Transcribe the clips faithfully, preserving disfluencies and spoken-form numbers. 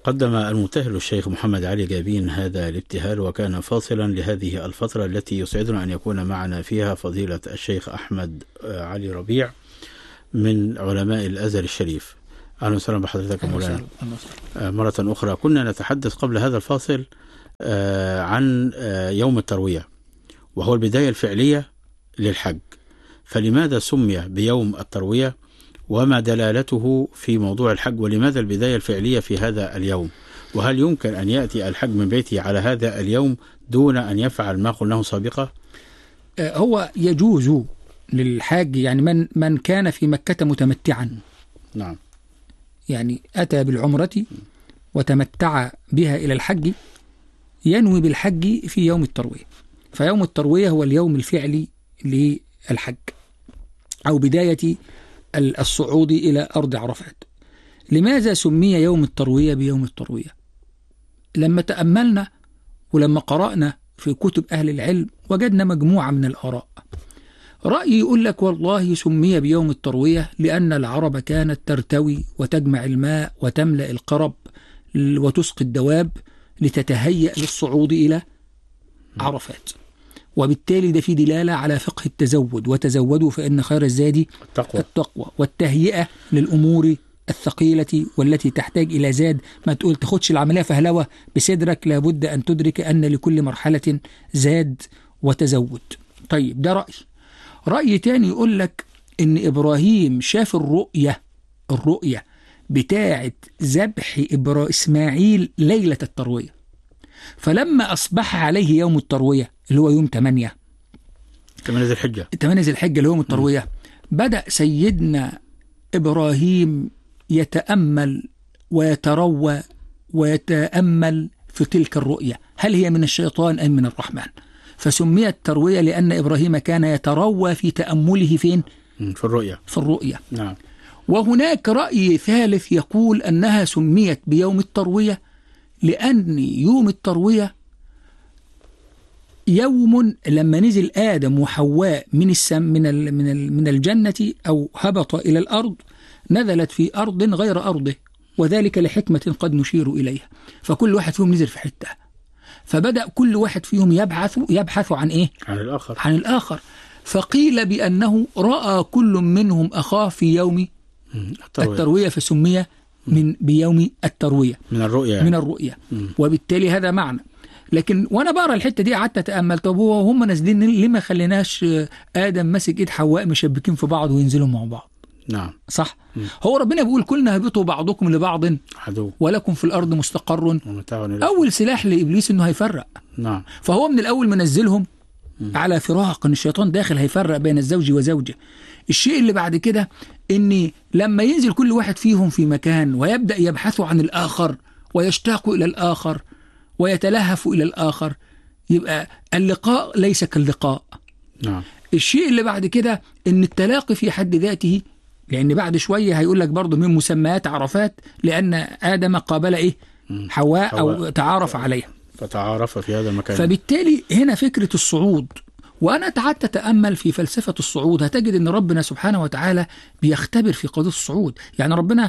قدم المبتهل الشيخ محمد علي جابين هذا الابتهال، وكان فاصلا لهذه الفترة التي يسعدنا أن يكون معنا فيها فضيلة الشيخ أحمد علي ربيع من علماء الأزهر الشريف. أهلا وسهلا بحضرتك مولانا. مرة أخرى كنا نتحدث قبل هذا الفاصل عن يوم التروية، وهو البداية الفعلية للحج، فلماذا سمي بيوم التروية وما دلالته في موضوع الحج، ولماذا البداية الفعلية في هذا اليوم، وهل يمكن أن يأتي الحج من بيته على هذا اليوم دون أن يفعل ما قلناه سابقا؟ هو يجوز للحاج يعني من من كان في مكة متمتعا، نعم، يعني أتى بالعمرة وتمتع بها إلى الحج، ينوي بالحج في يوم التروية، فيوم التروية هو اليوم الفعلي للحج أو بداية الصعود إلى أرض عرفات. لماذا سمي يوم التروية بيوم التروية؟ لما تأملنا ولما قرأنا في كتب أهل العلم وجدنا مجموعة من الآراء. رأي يقول لك والله سمي بيوم التروية لأن العرب كانت ترتوي وتجمع الماء وتملأ القرب وتسقي الدواب لتتهيأ للصعود إلى عرفات، وبالتالي ده في دلالة على فقه التزود، وتزودوا فإن خير الزاد التقوى, التقوى والتهيئة للأمور الثقيلة والتي تحتاج إلى زاد. ما تقول تاخدش العملية فهلوة بصدرك، لابد أن تدرك أن لكل مرحلة زاد وتزود. طيب ده رأي. رأي تاني يقول لك إن إبراهيم شاف الرؤية الرؤية بتاعة ذبح إبرا إسماعيل ليلة التروية، فلما أصبح عليه يوم التروية اللي هو يوم ثمانية ثمانية ذي الحجة ثمانية ذي الحجة اللي هو يوم التروية، م. بدأ سيدنا إبراهيم يتأمل ويتروى ويتأمل في تلك الرؤية، هل هي من الشيطان أم من الرحمن؟ فسميت تروية لأن إبراهيم كان يتروى في تأمله فين؟ في الرؤية في الرؤية. نعم. وهناك رأي ثالث يقول أنها سميت بيوم التروية لأن يوم التروية يوم لما نزل آدم وحواء من السم من من من الجنة أو هبط إلى الأرض، نزلت في أرض غير أرضه، وذلك لحكمة قد نشير إليها، فكل واحد فيهم نزل في حتة، فبدأ كل واحد فيهم يبحث يبحث عن إيه؟ عن الآخر عن الآخر فقيل بأنه رأى كل منهم أخاه في يوم التروية, التروية فسمي من بيوم التروية من الرؤية من الرؤية م. وبالتالي هذا معنى. لكن وانا بقرا الحته دي قعدت اتامل، طب هو هم نازلين ليه ما خليناش ادم ماسك ايد حواء مشبكين في بعض وينزلوا مع بعض؟ نعم صح. م. هو ربنا بيقول كلنا هبطوا بعضكم لبعض عدو ولكم في الارض مستقر. اول سلاح لابليس انه هيفرق. نعم. فهو من الاول منزلهم م. على فراق، ان الشيطان داخل هيفرق بين الزوج وزوجه. الشيء اللي بعد كده ان لما ينزل كل واحد فيهم في مكان ويبدا يبحثوا عن الاخر ويشتاقوا الى الاخر ويتلهف إلى الآخر، يبقى اللقاء ليس كاللقاء. نعم. الشيء اللي بعد كده إن التلاقي في حد ذاته، لأن بعد شوية هيقول لك برضو من مسميات عرفات لأن آدم قابل إيه؟ حواء, حواء أو تعارف عليها فتعارف في هذا المكان. فبالتالي هنا فكرة الصعود. وأنا قعدت أتأمل في فلسفة الصعود، هتجد أن ربنا سبحانه وتعالى بيختبر في قضية الصعود. يعني ربنا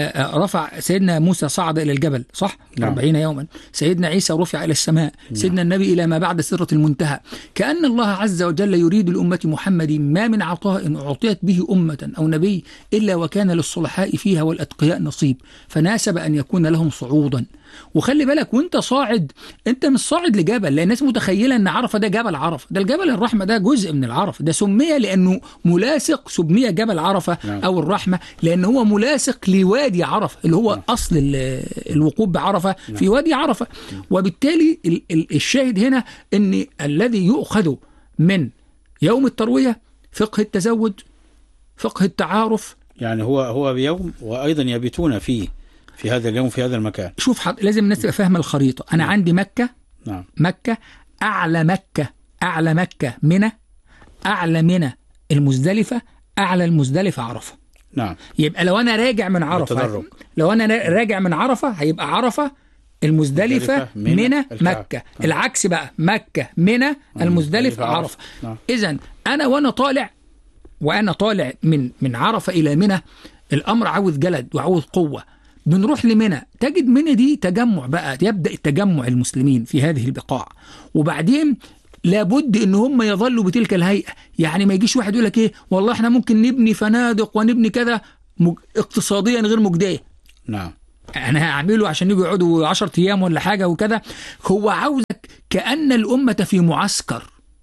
رفع سيدنا موسى صعد إلى الجبل صح؟ نعم. أربعين يوما. سيدنا عيسى رفع إلى السماء. نعم. سيدنا النبي إلى ما بعد سدرة المنتهى. كأن الله عز وجل يريد لأمة محمد ما من عطاء أعطيت به أمة أو نبي إلا وكان للصلحاء فيها والأتقياء نصيب، فناسب أن يكون لهم صعودا. وخلي بالك وانت صاعد، انت مش صاعد لجبل، لان الناس متخيله ان عرفه ده جبل عرفه، ده الجبل الرحمه ده جزء من العرفه، ده سمي لانه ملاصق، سمي جبل عرفه نعم. او الرحمه لان هو ملاصق لوادي عرفه اللي هو نعم. اصل الوقوف بعرفه نعم. في وادي عرفه. نعم. وبالتالي الشاهد هنا ان الذي يؤخذ من يوم الترويه فقه التزود، فقه التعارف، يعني هو هو بيوم وايضا يبيتون فيه في هذا اليوم في هذا المكان. شوف حد... لازم الناس تبقى فاهمه الخريطه. انا نعم. عندي مكه نعم. مكه اعلى مكه اعلى مكه منى، اعلى منى المزدلفه، اعلى المزدلفه عرفه. نعم. يبقى لو انا راجع من عرفه بالتدرج. لو انا راجع من عرفه هيبقى عرفه المزدلفه منى مكه. نعم. العكس بقى مكه منى المزدلفه عرفه. نعم. اذا انا وانا طالع وانا طالع من من عرفه الى منى الامر عاوز جلد وعاوز قوه. بنروح لمنى، تجد منى دي تجمع بقى، يبدأ التجمع المسلمين في هذه البقاع، وبعدين لابد ان هم يظلوا بتلك الهيئة. يعني ما يجيش واحد يقول لك ايه والله احنا ممكن نبني فنادق ونبني كذا مج... اقتصاديا غير مجدية. نعم. انا هعمله عشان يجوا يقعدوا عشرة ايام ولا حاجة وكذا. هو عاوزك كأن الأمة في معسكر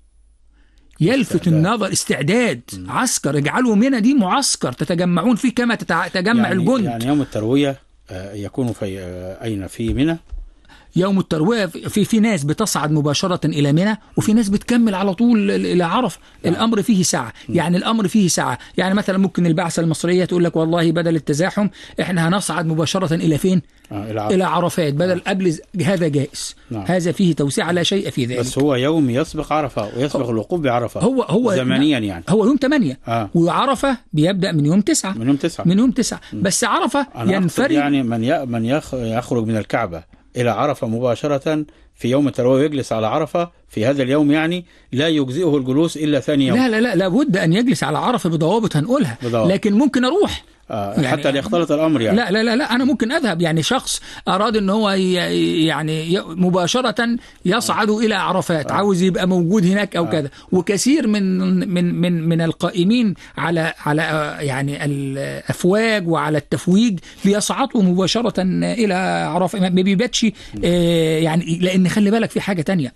يلفت استعداد. النظر، استعداد م. عسكر، اجعلوا منى دي معسكر تتجمعون فيه كما تتجمع يعني الجند. يعني يوم التروية يكون في أين؟ في منى. يوم التروية في في ناس بتصعد مباشرة إلى منى، وفي ناس بتكمل على طول إلى عرفة. نعم. الأمر فيه سعة، يعني الأمر فيه سعة. يعني مثلا ممكن البعثة المصرية تقول لك والله بدل التزاحم إحنا هنصعد مباشرة إلى فين؟ آه إلى, عرفة. إلى عرفات بدل. نعم. قبل هذا جائز. نعم. هذا فيه توسعة لا شيء في ذلك. بس هو يوم يسبق عرفة ويسبق الوقوف بعرفة. هو هو زمنيا يعني هو يوم ثمانية. آه. وعرفة بيبدأ من يوم تسعة. من يوم تسعة. من يوم تسعة. بس عرفة ينفرد. يعني من من يخرج من الكعبة إلى عرفة مباشرة في يوم التروية ويجلس على عرفة في هذا اليوم، يعني لا يجزئه الجلوس إلا ثاني يوم. لا لا لا لابد أن يجلس على عرفة بضوابط هنقولها. بضوابط. لكن ممكن أروح آه يعني حتى ليختلط الأمر يعني. لا لا لا لا أنا ممكن أذهب. يعني شخص أراد أن هو يعني مباشرة يصعد آه. إلى عرفات، آه. عاوز يبقى موجود هناك أو آه. كذا. وكثير من من من من القائمين على على يعني الأفواج وعلى التفويج ليصعدوا مباشرة إلى عرفة، ما بيباتش آه يعني. لأن خلي بالك في حاجة تانية،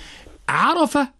عرفة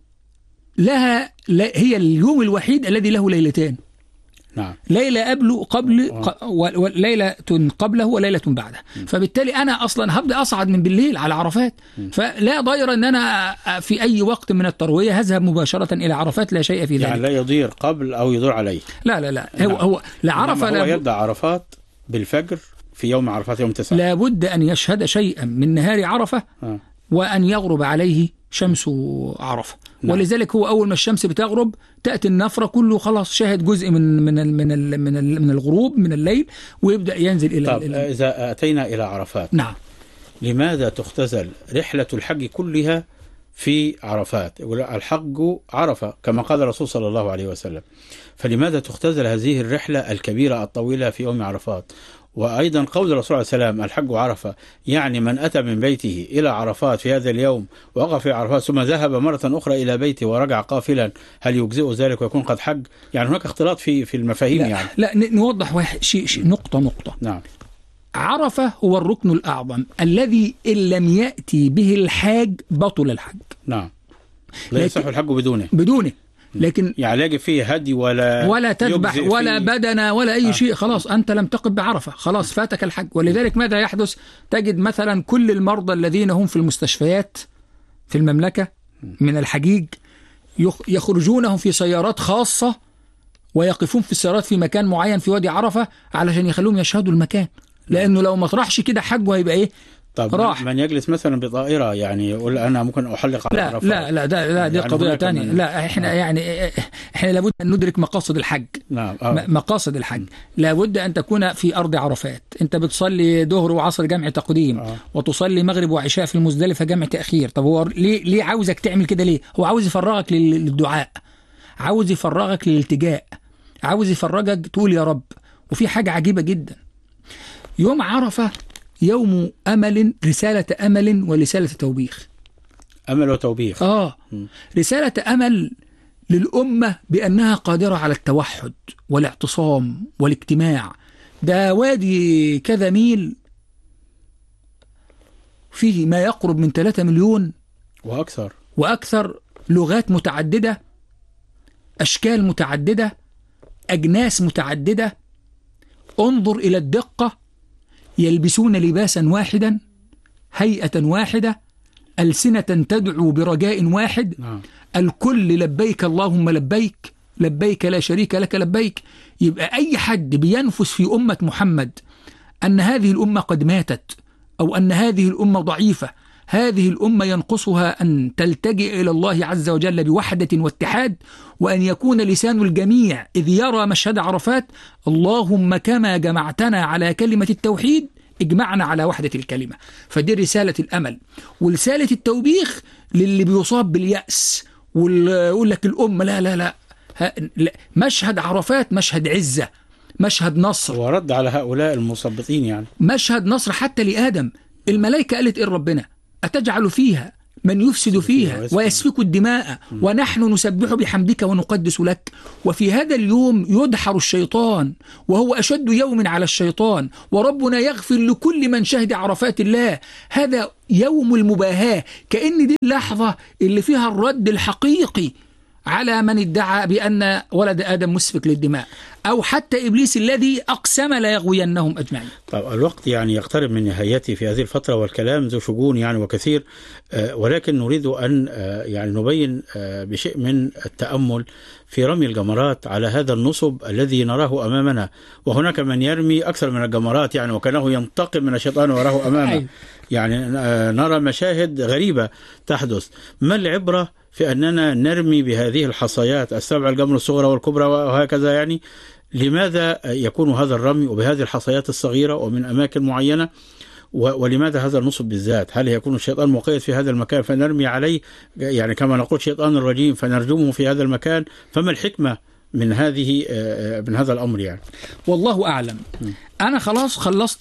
لها هي اليوم الوحيد الذي له ليلتين. نعم. ليلة قبله قبل وليلة قبله وليلة بعده. م. فبالتالي أنا أصلا هبدأ أصعد من بالليل على عرفات. م. فلا ضير أن أنا في أي وقت من التروية هذهب مباشرة إلى عرفات، لا شيء في ذلك. يعني لا يضير قبل أو يضير عليه. لا لا لا. نعم. هو هو لعرفة هو يبدأ عرفات بالفجر في يوم عرفات يوم تسعة. لابد أن يشهد شيئا من نهار عرفة آه. وأن يغرب عليه شمس عرفة. نعم. ولذلك هو أول ما الشمس بتغرب تأتي النفرة كله خلاص شاهد جزء من من ال من ال من, ال من الغروب من الليل، ويبدأ ينزل إلى. طب إلى إذا أتينا إلى عرفات. نعم. لماذا تختزل رحلة الحج كلها في عرفات؟ يقول الحج عرفة كما قال الرسول صلى الله عليه وسلم، فلماذا تختزل هذه الرحلة الكبيرة الطويلة في يوم عرفات؟ وأيضا قول الرسول عليه السلام الحج عرفة، يعني من أتى من بيته إلى عرفات في هذا اليوم وقف في عرفات ثم ذهب مرة أخرى إلى بيته ورجع قافلا، هل يجزئ ذلك ويكون قد حج؟ يعني هناك اختلاط في في المفاهيم. لا يعني لا نوضح واحد شيء شيء نقطة نقطة. نعم. عرفة هو الركن الأعظم الذي إن لم يأتي به الحاج بطل الحج. نعم. لا يصح الحج بدونه. بدونه. لكن يعني لا يجب فيه هدي ولا ولا تذبح ولا بدنة ولا أي آه. شيء. خلاص أنت لم تقف بعرفة، خلاص فاتك الحج. ولذلك ماذا يحدث؟ تجد مثلا كل المرضى الذين هم في المستشفيات في المملكة من الحجيج يخرجونهم في سيارات خاصة ويقفون في السيارات في مكان معين في وادي عرفة علشان يخلوهم يشهدوا المكان، لأنه لو ما طرحش كده حج وهيبقى إيه؟ طب راح. من يجلس مثلا بطائرة يعني يقول أنا ممكن أحلق على لا عرفة. لا لا ده لا دي يعني قضية تانية. لا إحنا آه. يعني إحنا لابد أن ندرك مقاصد الحج. نعم. آه. مقاصد الحج لابد أن تكون في أرض عرفات. أنت بتصلي ظهر وعصر جمع تقديم آه. وتصلي مغرب وعشاء في المزدلفة جمع تأخير. طب هو ليه ليه عاوزك تعمل كده ليه؟ هو عاوز يفرغك للدعاء، عاوز يفرغك للالتجاء، عاوز يفرغك تقول يا رب. وفي حاجة عجيبة جدا، يوم عرفة يوم أمل، رسالة أمل ورسالة توبيخ. أمل وتوبيخ. آه م. رسالة أمل للأمة بأنها قادرة على التوحد والاعتصام والاجتماع. ده وادي كذا ميل فيه ما يقرب من ثلاثة مليون وأكثر وأكثر، لغات متعددة، أشكال متعددة، أجناس متعددة. انظر إلى الدقة، يلبسون لباسا واحدا، هيئة واحدة، ألسنة تدعو برجاء واحد. نعم. الكل لبيك اللهم لبيك، لبيك لا شريك لك لبيك. يبقى أي حد بينفس في أمة محمد أن هذه الأمة قد ماتت أو أن هذه الأمة ضعيفة، هذه الأمة ينقصها أن تلتجئ إلى الله عز وجل بوحدة واتحاد، وأن يكون لسان الجميع إذ يرى مشهد عرفات اللهم كما جمعتنا على كلمة التوحيد اجمعنا على وحدة الكلمة. فدي رسالة الأمل. ورسالة التوبيخ للي بيصاب باليأس ويقول لك الأمة لا لا لا. مشهد عرفات مشهد عزة، مشهد نصر، ورد على هؤلاء المثبطين يعني. مشهد نصر حتى لآدم. الملائكة قالت إيه ربنا؟ أتجعل فيها من يفسد فيها ويسفك الدماء ونحن نسبح بحمدك ونقدس لك. وفي هذا اليوم يدحر الشيطان، وهو أشد يوم على الشيطان، وربنا يغفر لكل من شهد عرفات الله. هذا يوم المباهاة، كأن دي اللحظة اللي فيها الرد الحقيقي على من ادعى بأن ولد آدم مسفك للدماء، أو حتى إبليس الذي أقسم لا يغوينهم أجمعين. طب الوقت يعني يقترب من نهايته في هذه الفترة، والكلام ذو شجون يعني وكثير، آه ولكن نريد أن آه يعني نبين آه بشيء من التأمل في رمي الجمرات على هذا النصب الذي نراه أمامنا. وهناك من يرمي أكثر من الجمرات يعني، وكانه ينتقم من الشيطان ويراه أمامه. يعني آه نرى مشاهد غريبة تحدث. ما العبرة في أننا نرمي بهذه الحصيات السبع، الجمر الصغرى والكبرى وهكذا يعني؟ لماذا يكون هذا الرمي وبهذه الحصيات الصغيرة ومن أماكن معينة؟ ولماذا هذا النصب بالذات؟ هل يكون الشيطان مقيد في هذا المكان فنرمي عليه يعني كما نقول شيطان الرجيم فنرجمه في هذا المكان؟ فما الحكمة من هذه من هذا الأمر يعني؟ والله أعلم. أنا خلاص خلصت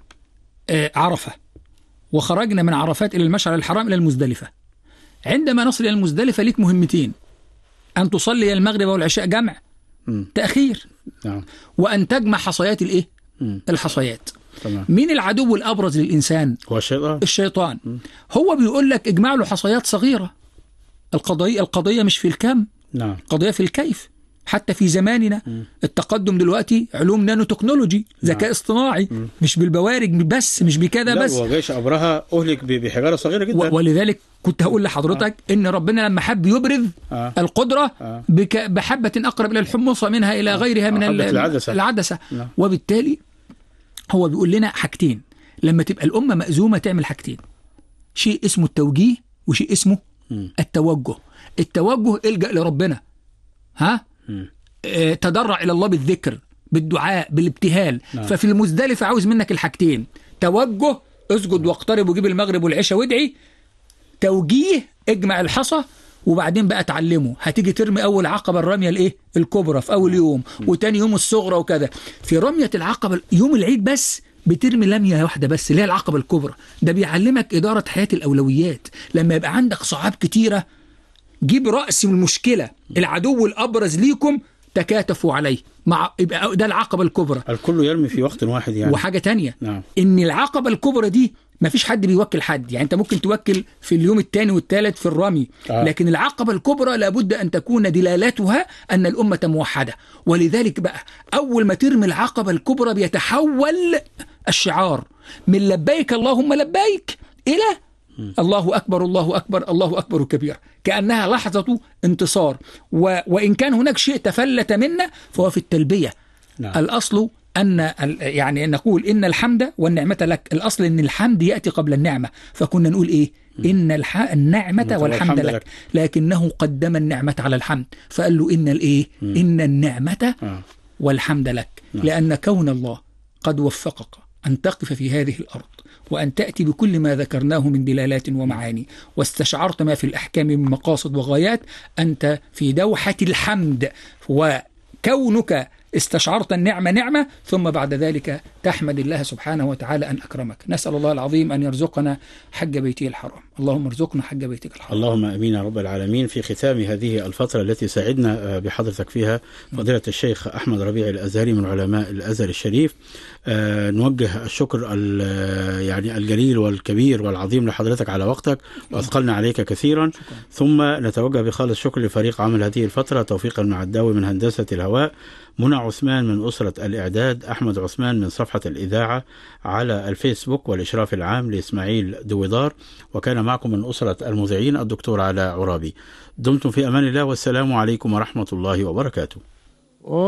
عرفة، وخرجنا من عرفات إلى المشعر الحرام إلى المزدلفة. عندما نصل إلى المزدلفة ليك مهمتين: أن تصلي المغرب والعشاء جمع م. تأخير، نعم. وأن تجمع حصيات الإيه؟ م. الحصيات. تمام. مين العدو الأبرز للإنسان؟ هو الشيطان. الشيطان. م. هو بيقول لك اجمع له حصيات صغيرة. القضية القضية مش في الكم، نعم. القضية في الكيف. حتى في زماننا م. التقدم دلوقتي علوم نانو تكنولوجي، ذكاء نعم. اصطناعي، م. مش بالبوارج بس، مش بكذا بس. وجيش أبرهة أهلك بحجارة صغيرة جدا. ولذلك كنت هقول لحضرتك آه. إن ربنا لما حب يبرز آه. القدرة آه. بك بحبة أقرب إلى الحمصة منها إلى آه. غيرها من العدسة, العدسة. نعم. وبالتالي هو بيقول لنا حاجتين: لما تبقى الأمة مأزومة تعمل حاجتين، شيء اسمه التوجيه وشيء اسمه م. التوجه. التوجه الجأ لربنا، ها اه تضرع إلى الله بالذكر بالدعاء بالابتهال. نعم. ففي المزدلفة عاوز منك الحاجتين: توجه اسجد واقترب وجيب المغرب والعشاء وادعي، توجيه اجمع الحصى، وبعدين بقى تعلمه. هتيجي ترمي أول عقبة الرمية الإيه؟ الكبرى في أول يوم، وتاني يوم الصغرى وكذا. في رمية العقبة يوم العيد بس بترمي لمية واحدة بس اللي هي العقبة الكبرى. ده بيعلمك إدارة حياة الأولويات. لما يبقى عندك صعاب كتيرة جيب رأس المشكلة، العدو الأبرز ليكم تكاتفوا عليه، مع يبقى ده العقبة الكبرى. الكل يرمي في وقت واحد يعني. وحاجة تانية، نعم. إن العقبة الكبرى دي ما فيش حد بيوكل حد، يعني أنت ممكن توكل في اليوم الثاني والثالث في الرمي، آه. لكن العقبة الكبرى لابد أن تكون دلالتها أن الأمة موحدة. ولذلك بقى أول ما ترمي العقبة الكبرى بيتحول الشعار من لبيك اللهم لبيك إلى الله أكبر الله أكبر الله أكبر كبير، كأنها لحظة انتصار. و... وإن كان هناك شيء تفلت منا فهو في التلبية. نعم. الأصل أن يعني نقول إن الحمد والنعمة لك. الأصل أن الحمد يأتي قبل النعمة، فكنا نقول إيه؟ إن الح... النعمة والحمد لك. لك، لكنه قدم النعمة على الحمد، فقال له إن الإيه؟ م. إن النعمة والحمد لك. نعم. لأن كون الله قد وفقك أن تقف في هذه الأرض وأن تأتي بكل ما ذكرناه من دلالات ومعاني، واستشعرت ما في الأحكام من مقاصد وغايات، أنت في دوحة الحمد، وكونك استشعرت النعمة نعمة، ثم بعد ذلك تحمد الله سبحانه وتعالى أن أكرمك. نسأل الله العظيم أن يرزقنا حج بيته الحرام. اللهم ارزقنا حج بيتك الحرام. اللهم أمين يا رب العالمين. في ختام هذه الفترة التي سعدنا بحضرتك فيها فضيلة الشيخ أحمد ربيع الأزهري من علماء الأزهر الشريف، أه نوجه الشكر يعني الجليل والكبير والعظيم لحضرتك على وقتك، وأثقلنا عليك كثيرا. شكرا. ثم نتوجه بخالص شكر لفريق عمل هذه الفترة: توفيق المعداوي من هندسة الهواء، منى عثمان من أسرة الإعداد، أحمد عثمان من صفحة الإذاعة على الفيسبوك، والإشراف العام لإسماعيل دويدار، وكان معكم من أسرة المذيعين الدكتور علاء عرابي. دمتم في أمان الله، والسلام عليكم ورحمة الله وبركاته.